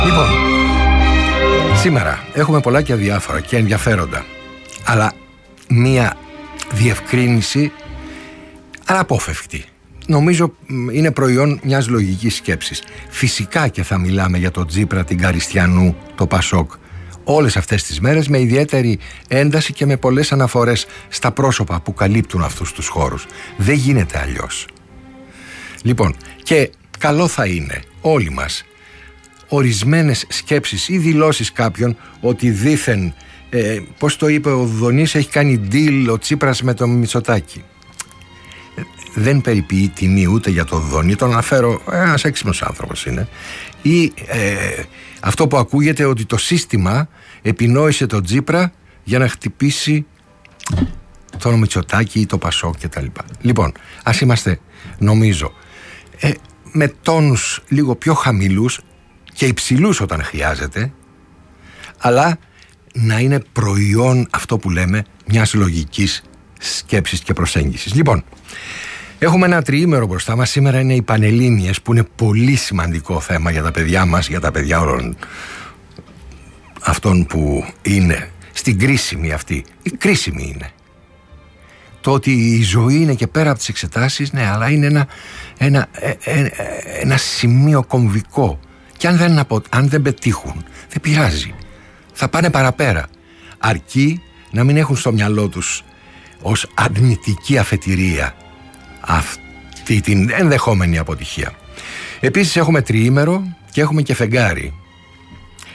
Λοιπόν, σήμερα έχουμε πολλά και αδιάφορα και ενδιαφέροντα, αλλά μία διευκρίνηση αναπόφευκτη. Νομίζω είναι προϊόν μιας λογικής σκέψης. Φυσικά και θα μιλάμε για τον Τσίπρα, την Καριστιανού, το Πασόκ όλες αυτές τις μέρες, με ιδιαίτερη ένταση και με πολλές αναφορές στα πρόσωπα που καλύπτουν αυτούς τους χώρους. Δεν γίνεται αλλιώς. Λοιπόν, και καλό θα είναι όλοι μας ορισμένες σκέψεις ή δηλώσεις κάποιων ότι δήθεν, πώς το είπε ο Δονής, έχει κάνει deal ο Τσίπρας με τον Μητσοτάκη. Δεν περιποιεί τιμή ούτε για τον Δονή, τον αναφέρω, ένας έξυπνος άνθρωπος είναι, ή αυτό που ακούγεται ότι το σύστημα επινόησε τον Τσίπρα για να χτυπήσει τον Μητσοτάκη ή το Πασόκ κτλ. Λοιπόν, ας είμαστε, νομίζω, με τόνους λίγο πιο χαμηλούς και υψηλούς όταν χρειάζεται, αλλά να είναι προϊόν, αυτό που λέμε, μιας λογικής σκέψης και προσέγγισης. Λοιπόν, έχουμε ένα τριήμερο μπροστά μας. Σήμερα είναι οι Πανελλήνιες, που είναι πολύ σημαντικό θέμα για τα παιδιά μας, για τα παιδιά όλων αυτών που είναι στην κρίσιμη αυτή. Η κρίσιμη είναι. Το ότι η ζωή είναι και πέρα από τις εξετάσεις, ναι, αλλά είναι ένα σημείο κομβικό. Και αν δεν πετύχουν, δεν πειράζει. Θα πάνε παραπέρα. Αρκεί να μην έχουν στο μυαλό τους ως αρνητική αφετηρία αυτή την ενδεχόμενη αποτυχία. Επίσης έχουμε τριήμερο και έχουμε και φεγγάρι.